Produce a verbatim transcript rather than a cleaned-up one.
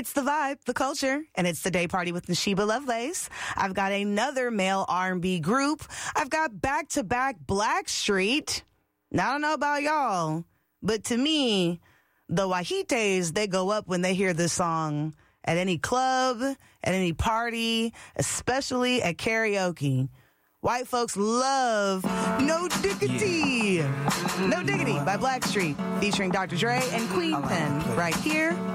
It's the vibe, the culture, and it's the day party with Nashiba Lovelace. I've got another male R and B group. I've got back-to-back Blackstreet. Now, I don't know about y'all, but to me, the Wahites, they go up when they hear this song at any club, at any party, especially at karaoke. White folks love No Diggity. Yeah. No Diggity by Blackstreet, featuring Doctor Dre and Queen Pen, right here